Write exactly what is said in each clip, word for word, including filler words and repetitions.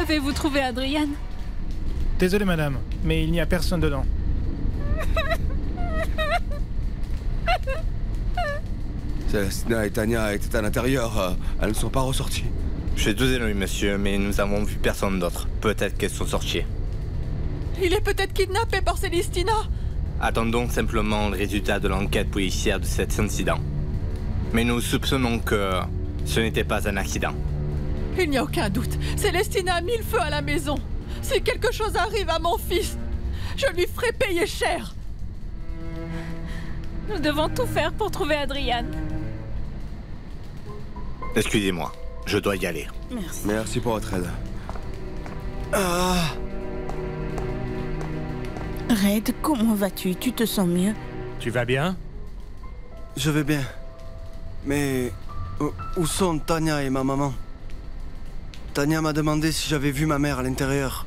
Avez-vous trouvé Adrian? Désolé madame, mais il n'y a personne dedans. Célestina et Tania étaient à l'intérieur, euh, elles ne sont pas ressorties. Je suis désolé, monsieur, mais nous avons vu personne d'autre. Peut-être qu'elles sont sorties. Il est peut-être kidnappé par Célestina. Attendons simplement le résultat de l'enquête policière de cet incident. Mais nous soupçonnons que ce n'était pas un accident. Il n'y a aucun doute. Célestina a mis le feu à la maison. Si quelque chose arrive à mon fils, je lui ferai payer cher. Nous devons tout faire pour trouver Adrian. Excusez-moi, je dois y aller. Merci. Merci pour votre aide. Ah. Red, comment vas-tu? Tu te sens mieux? Tu vas bien? Je vais bien. Mais où- où sont Tania et ma maman? Tania m'a demandé si j'avais vu ma mère à l'intérieur.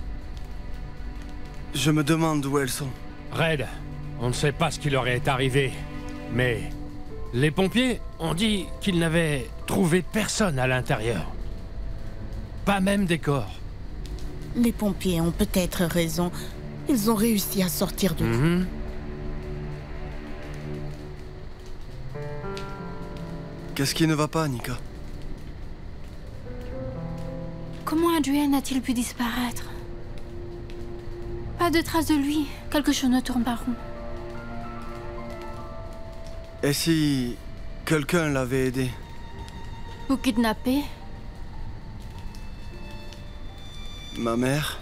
Je me demande où elles sont. Red, on ne sait pas ce qui leur est arrivé, mais les pompiers ont dit qu'ils n'avaient trouvé personne à l'intérieur. Pas même des corps. Les pompiers ont peut-être raison. Ils ont réussi à sortir de là. Mhm. Qu'est-ce qui ne va pas, Nika? Comment Adrian a-t-il pu disparaître? Pas de traces de lui. Quelque chose ne tourne pas rond. Et si quelqu'un l'avait aidé? Ou kidnappé? Ma mère?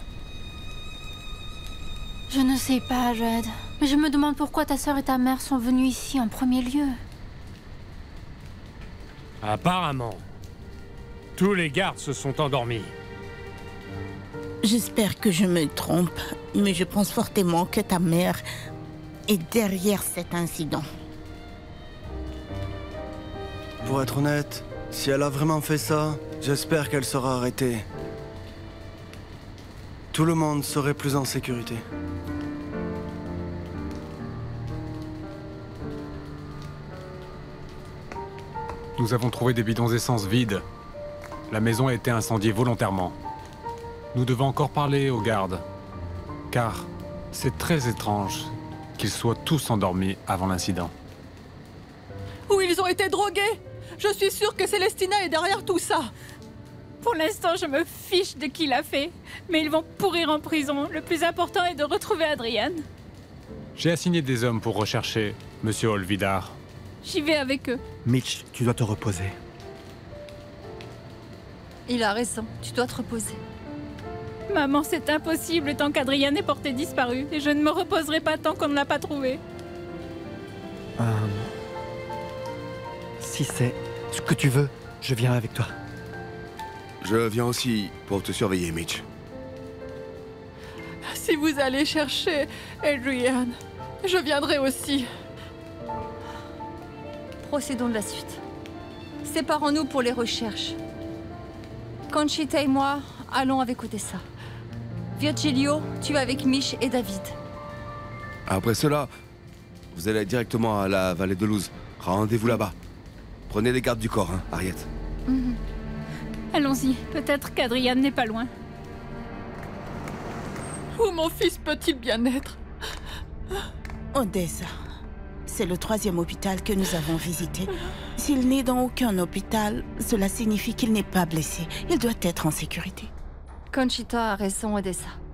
Je ne sais pas, Red. Mais je me demande pourquoi ta sœur et ta mère sont venues ici en premier lieu. Apparemment, tous les gardes se sont endormis. J'espère que je me trompe, mais je pense fortement que ta mère est derrière cet incident. Pour être honnête, si elle a vraiment fait ça, j'espère qu'elle sera arrêtée. Tout le monde serait plus en sécurité. Nous avons trouvé des bidons d'essence vides. La maison a été incendiée volontairement. Nous devons encore parler aux gardes, car c'est très étrange qu'ils soient tous endormis avant l'incident. Ou ils ont été drogués. Je suis sûre que Célestina est derrière tout ça. Pour l'instant, je me fiche de qui l'a fait. Mais ils vont pourrir en prison. Le plus important est de retrouver Adrian. J'ai assigné des hommes pour rechercher Monsieur Olvidar. J'y vais avec eux. Mitch, tu dois te reposer. Il a raison, tu dois te reposer. Maman, c'est impossible tant qu'Adrian est porté disparu. Et je ne me reposerai pas tant qu'on ne l'a pas trouvé. Euh... Si c'est ce que tu veux, je viens avec toi. Je viens aussi pour te surveiller, Mitch. Si vous allez chercher Adrian, je viendrai aussi. Procédons de la suite. Séparons-nous pour les recherches. Conchita et moi, allons avec Odessa. Virgilio, tu vas avec Mich et David. Après cela, vous allez directement à la vallée de Luz. Rendez-vous là-bas. Prenez les gardes du corps, hein, Harriet. Mm-hmm. Allons-y, peut-être qu'Adrian n'est pas loin. Où mon fils peut-il bien être? Odessa, c'est le troisième hôpital que nous avons visité. S'il n'est dans aucun hôpital, cela signifie qu'il n'est pas blessé. Il doit être en sécurité. Conchita a raison, Odessa.